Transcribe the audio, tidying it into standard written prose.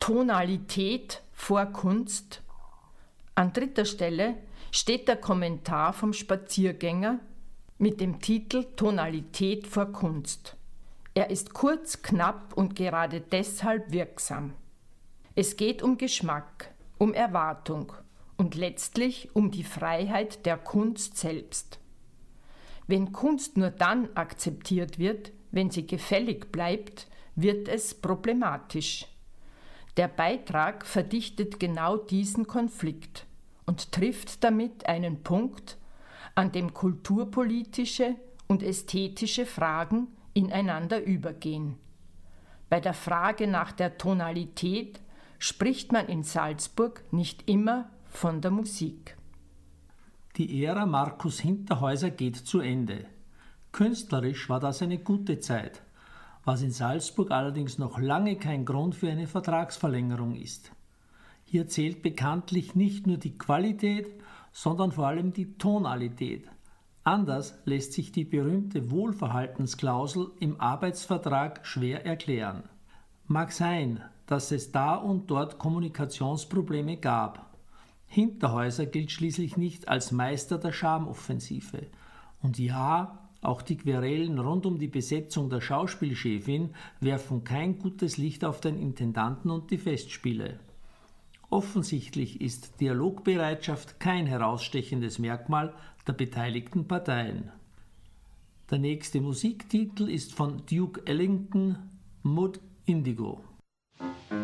Tonalität vor Kunst? An dritter Stelle steht der Kommentar vom Spaziergänger mit dem Titel Tonalität vor Kunst. Er ist kurz, knapp und gerade deshalb wirksam. Es geht um Geschmack, um Erwartung und letztlich um die Freiheit der Kunst selbst. Wenn Kunst nur dann akzeptiert wird, wenn sie gefällig bleibt, wird es problematisch. Der Beitrag verdichtet genau diesen Konflikt und trifft damit einen Punkt, an dem kulturpolitische und ästhetische Fragen ineinander übergehen. Bei der Frage nach der Tonalität spricht man in Salzburg nicht immer von der Musik. Die Ära Markus Hinterhäuser geht zu Ende. Künstlerisch war das eine gute Zeit, was in Salzburg allerdings noch lange kein Grund für eine Vertragsverlängerung ist. Hier zählt bekanntlich nicht nur die Qualität, sondern vor allem die Tonalität. Anders lässt sich die berühmte Wohlverhaltensklausel im Arbeitsvertrag schwer erklären. Mag sein, dass es da und dort Kommunikationsprobleme gab. Hinterhäuser gilt schließlich nicht als Meister der Charmoffensive. Und ja, auch die Querelen rund um die Besetzung der Schauspielchefin werfen kein gutes Licht auf den Intendanten und die Festspiele. Offensichtlich ist Dialogbereitschaft kein herausstechendes Merkmal der beteiligten Parteien. Der nächste Musiktitel ist von Duke Ellington, Mood Indigo.